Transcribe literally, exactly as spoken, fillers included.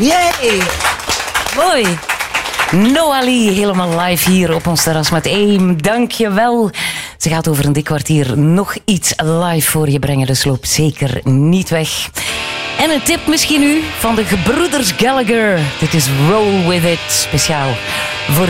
Yay! Mooi. Noali helemaal live hier op ons terras met Aim. Dank je wel. Ze gaat over een dik kwartier nog iets live voor je brengen, dus loop zeker niet weg. En een tip misschien nu van de gebroeders Gallagher. Dit is Roll With It, speciaal voor